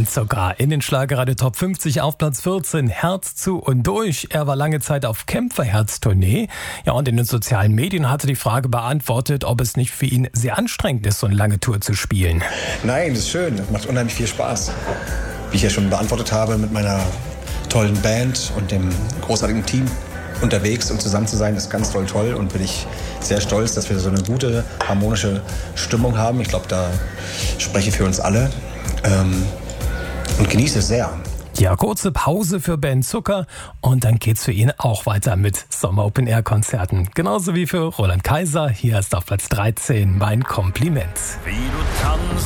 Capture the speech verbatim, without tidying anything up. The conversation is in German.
Zucker in den Schlagerradio Top fünfzig auf Platz vierzehn. Herz zu und durch. Er war lange Zeit auf Kämpferherz-Tournee. Ja, und in den sozialen Medien hatte die Frage beantwortet, ob es nicht für ihn sehr anstrengend ist, so eine lange Tour zu spielen. Nein, das ist schön. Das macht unheimlich viel Spaß. Wie ich ja schon beantwortet habe, mit meiner tollen Band und dem großartigen Team unterwegs und zusammen zu sein, ist ganz toll toll und bin ich sehr stolz, dass wir so eine gute, harmonische Stimmung haben. Ich glaube, da spreche ich für uns alle ähm, und genieße es sehr. Ja, kurze Pause für Ben Zucker und dann geht's für ihn auch weiter mit Sommer-Open-Air-Konzerten. Genauso wie für Roland Kaiser. Hier ist auf Platz dreizehn mein Kompliment. Wie du tanzt.